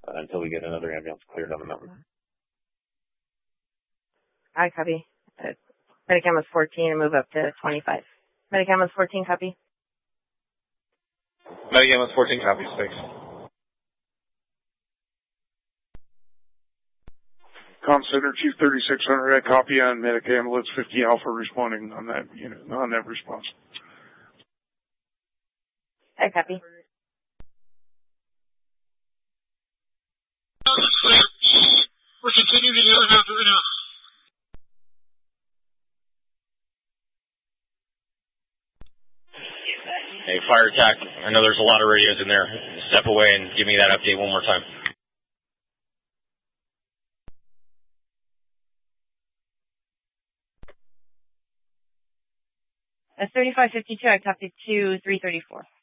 until we get another ambulance cleared on the mountain. I copy. Medicam was 14 and move up to 25. Medicam was 14, copy. Medicam was 14, copy, 6. Comm Center Chief 3600, I copy on Medicam Blitz 50 Alpha responding on that unit, on that response. I copy. We're continuing to do it now. Hey, fire attack. I know there's a lot of radios in there. Step away and give me that update one more time. 3552, I copied to 334.